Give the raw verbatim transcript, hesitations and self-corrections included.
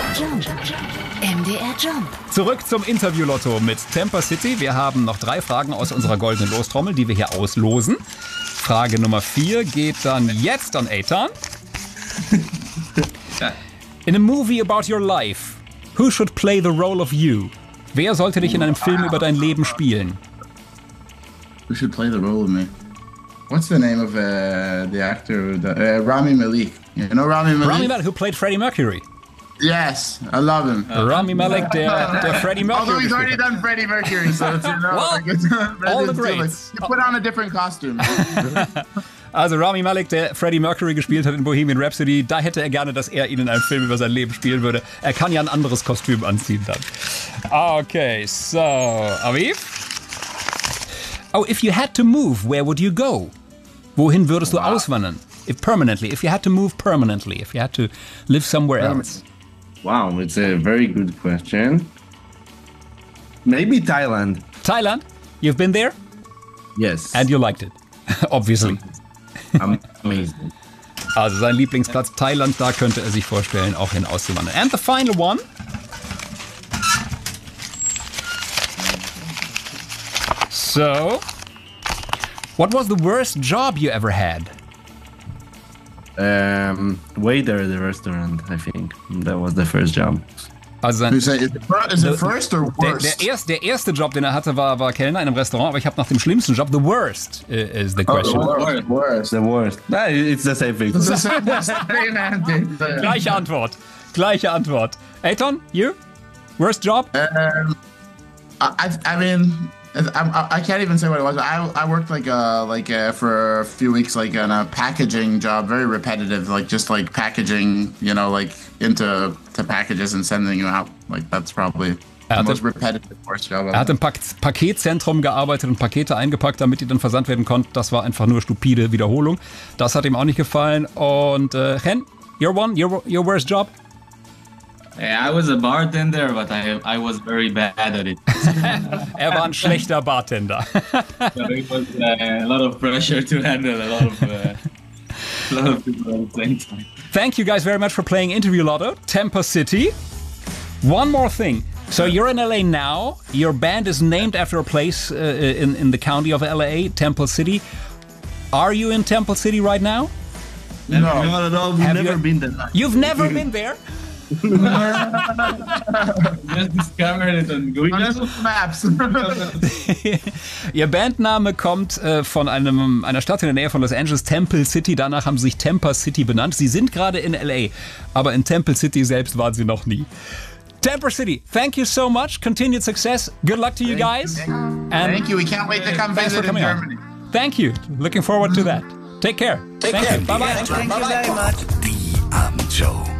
Jump. M D R Jump. Zurück zum Interview-Lotto mit Temper City. Wir haben noch drei Fragen aus unserer goldenen Lostrommel, die wir hier auslosen. Frage Nummer vier geht dann jetzt an Eitan. In a movie about your life, who should play the role of you? Wer sollte dich in einem Film über dein Leben spielen? Who should play the role of me? What's the name of uh, the actor? The, uh, Rami Malek. You know Rami Malek? Rami Malek, who played Freddie Mercury. Yes, I love him. Uh, Rami Malek, der, der Freddie Mercury. Although he's already done Freddie Mercury, so it's, you know, well, like it's, all the it's greats. Like, put on a different costume. Also Rami Malek, der Freddie Mercury gespielt hat in Bohemian Rhapsody, da hätte er gerne, dass er ihn in einem Film über sein Leben spielen würde. Er kann ja ein anderes Kostüm anziehen dann. Okay, so, Aviv? Oh, if you had to move, where would you go? Wohin würdest du wow. auswandern? If permanently, if you had to move permanently, if you had to live somewhere else. Wow, it's a very good question. Maybe Thailand. Thailand? You've been there? Yes. And you liked it, obviously. Amazing. Also sein Lieblingsplatz Thailand, da könnte er sich vorstellen, auch hin auszuwandern. And the final one. So, what was the worst job you ever had? Um, waiter at the restaurant, I think. That was the first job. Also sein, is it, is it first or worst? Der, der, erste, der erste Job, den er hatte, war, war Kellner in einem Restaurant, aber ich habe nach dem schlimmsten Job, the worst is the question. Oh, the worst. worst. The worst. No, it's the same thing. It's the same, it's the same answer. Gleiche Antwort. Gleiche Antwort. Eitan, you? Worst job? Um, I, I mean... I, I can't even say what it was. I, I worked like uh like uh, for a few weeks like on a packaging job, very repetitive, like just like packaging, you know, like into to packages and sending them out. Like that's probably the most repetitive worst job. Er hat im Pak- Paketzentrum gearbeitet und Pakete eingepackt, damit die dann versandt werden konnten. Das war einfach nur stupide Wiederholung. Das hat ihm auch nicht gefallen. Und äh, Chen, your one, your your worst job? I was a bartender, but I I was very bad at it. Er war ein schlechter Bartender. So it was uh, a lot of pressure to handle, a lot of, uh, a lot of people at the same time. Thank you guys very much for playing Interview Lotto, Temper City. One more thing. So you're in L A now. Your band is named after a place uh, in, in the county of L A, Temple City. Are you in Temple City right now? No, not at all. We've Have never you, been there. You've never been there? Just discovered it on Google Maps. Ihr Bandname kommt äh, von einem, einer Stadt in der Nähe von Los Angeles, Temple City. Danach haben sie sich Temper City benannt. Sie sind gerade in L A, aber in Temple City selbst waren sie noch nie. Temper City, thank you so much. Continued success. Good luck to you guys. And thank you. We can't wait to come visit in Germany. On. Thank you. Looking forward to that. Take care. Take thank care. You. Bye bye. Thank you very much. Die Abendshow.